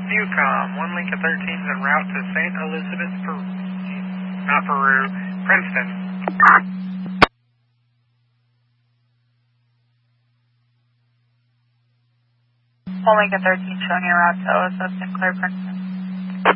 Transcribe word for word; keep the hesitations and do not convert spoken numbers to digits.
Viewcom, one Lincoln thirteen is en route to Saint Elizabeth, Peru. Not Peru, Princeton. one Lincoln thirteen showing en route to O S S Sinclair, Princeton.